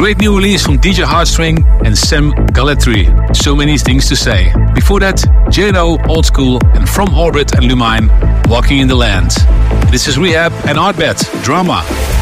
great new release from DJ Heartstring and Sam Galletri, So Many Things to Say. Before that, J-Lo, Old School, and From Orbit and Lumine, Walking in the Land. This is Rehab and Artbet, Drama.